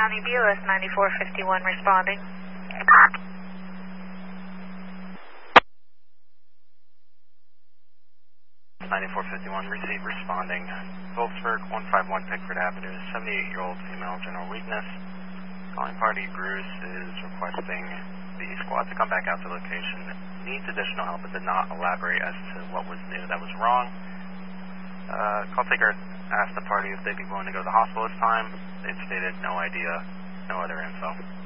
County BOS 9451 responding. 9451, receive responding. Goldsburg, 151 Pickford Avenue, 78-year-old female, general weakness. Calling party Bruce is requesting the squad to come back out to location. Needs additional help but did not elaborate as to what was new that was wrong. Call taker asked the party if they'd be willing to go to the hospital this time. They stated no idea, no other info.